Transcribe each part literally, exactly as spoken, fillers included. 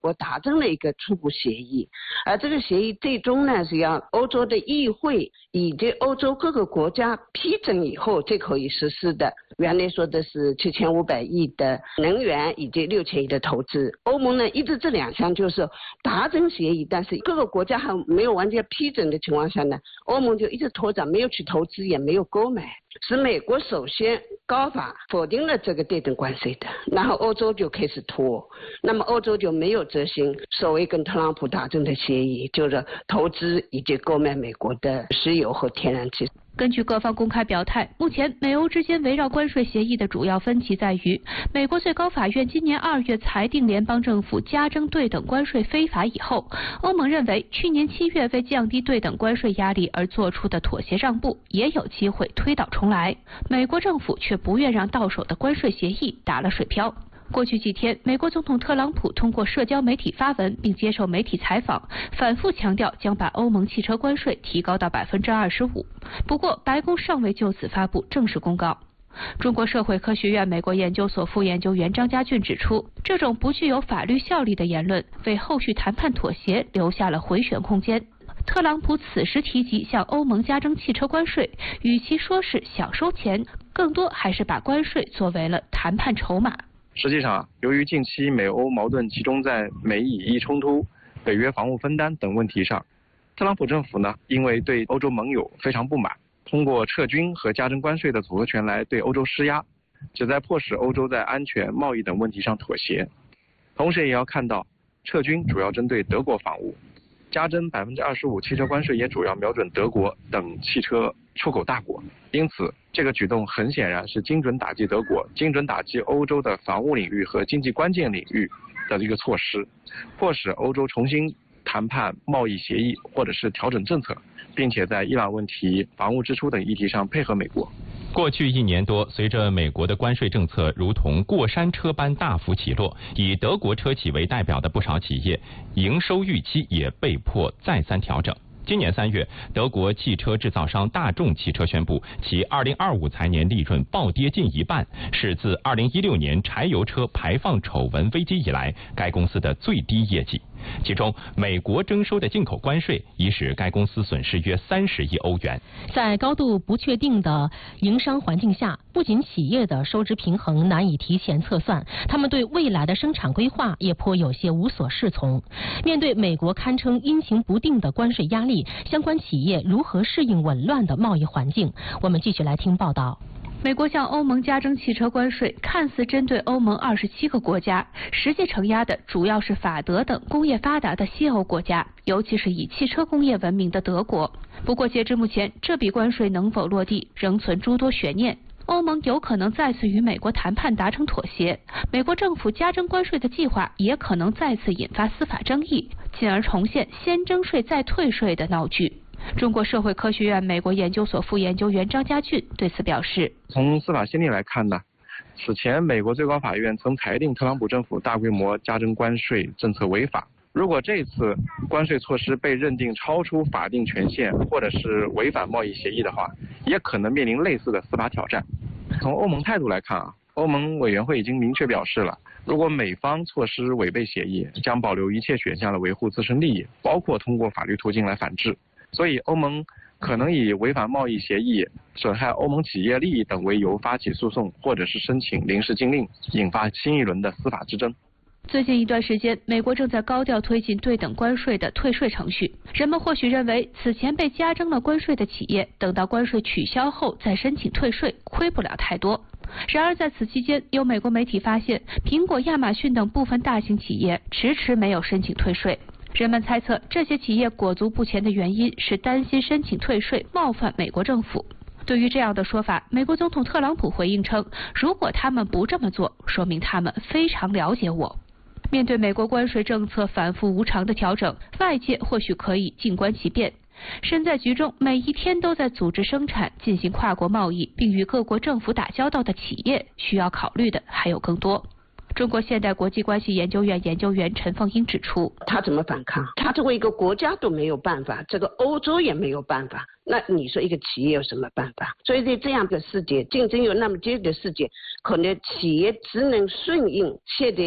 国达成了一个初步协议，而这个协议最终呢是要欧洲的议会以及欧洲各个国家批准以后才可以实施的。原来说的是七千五百亿的能源以及六千亿的投资，欧盟呢一直这两项就是达成协议，但是各个国家还没有完全批准的情况下呢，欧盟就一直拖着，没有去投资也没有购买，是美国首先高法否定了这个对等关税的，然后欧洲就开始拖，那么欧洲就没有执行所谓跟特朗普达成的协议，就是投资以及购买美国的石油和天然气。 根据各方公开表态，目前美欧之间围绕关税协议的主要分歧在于，美国最高法院今年二月裁定联邦政府加征对等关税非法以后，欧盟认为去年七月为降低对等关税压力而做出的妥协让步也有机会推倒重来，美国政府却不愿让到手的关税协议打了水漂。过去几天，美国总统特朗普通过社交媒体发文并接受媒体采访，反复强调将把欧盟汽车关税提高到百分之二十五。不过，白宫尚未就此发布正式公告。中国社会科学院美国研究所副研究员张家俊指出，这种不具有法律效力的言论为后续谈判妥协留下了回旋空间。特朗普此时提及向欧盟加征汽车关税，与其说是想收钱，更多还是把关税作为了谈判筹码。 实际上，由于近期美欧矛盾集中在美以伊冲突、北约防务分担等问题上，特朗普政府呢，因为对欧洲盟友非常不满，通过撤军和加征关税的组合拳来对欧洲施压，旨在迫使欧洲在安全、贸易等问题上妥协。同时也要看到，撤军主要针对德国防务，加征百分之二十五汽车关税也主要瞄准德国等汽车出口大国。因此，这个举动很显然是精准打击德国、精准打击欧洲的防务领域和经济关键领域的一个措施，迫使欧洲重新谈判贸易协议或者是调整政策，并且在伊朗问题、防务支出等议题上配合美国。 过去一年多，随着美国的关税政策如同过山车般大幅起落，以德国车企为代表的不少企业营收预期也被迫再三调整。今年三月，德国汽车制造商大众汽车宣布，其二零二五财年利润暴跌近一半，是自二零一六年柴油车排放丑闻危机以来该公司的最低业绩。其中，美国征收的进口关税已使该公司损失约三十亿欧元。 在高度不确定的营商环境下，不仅企业的收支平衡难以提前测算，他们对未来的生产规划也颇有些无所适从。面对美国堪称阴晴不定的关税压力，相关企业如何适应紊乱的贸易环境？我们继续来听报道。 美国向欧盟加征汽车关税，看似针对欧盟二十七个国家，实际承压的主要是法德等工业发达的西欧国家，尤其是以汽车工业闻名的德国。不过，截至目前，这笔关税能否落地，仍存诸多悬念。欧盟有可能再次与美国谈判达成妥协，美国政府加征关税的计划也可能再次引发司法争议，进而重现先征税再退税的闹剧。中国社会科学院美国研究所副研究员张家俊对此表示， 从司法先例来看呢，此前美国最高法院曾裁定特朗普政府大规模加征关税政策违法。如果这次关税措施被认定超出法定权限或者是违反贸易协议的话，也可能面临类似的司法挑战。从欧盟态度来看啊，欧盟委员会已经明确表示了，如果美方措施违背协议，将保留一切选项来维护自身利益，包括通过法律途径来反制。所以欧盟可能以违反贸易协议、损害欧盟企业利益等为由发起诉讼，或者是申请临时禁令，引发新一轮的司法之争。 最近一段时间，美国正在高调推进对等关税的退税程序。人们或许认为，此前被加征了关税的企业，等到关税取消后再申请退税，亏不了太多。然而，在此期间，有美国媒体发现，苹果、亚马逊等部分大型企业迟迟没有申请退税。人们猜测，这些企业裹足不前的原因是担心申请退税冒犯美国政府。对于这样的说法，美国总统特朗普回应称，如果他们不这么做，说明他们非常了解我。面对美国关税政策反复无常的调整，外界或许可以静观其变。身在局中，每一天都在组织生产、进行跨国贸易，并与各国政府打交道的企业，需要考虑的还有更多。中国现代国际关系研究院研究员陈凤英指出， 他怎么反抗？他作为一个国家都没有办法，这个欧洲也没有办法，那你说一个企业有什么办法？所以在这样的世界，竞争有那么激烈的世界，可能企业只能顺应现在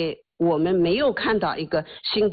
我们没有看到一个新的。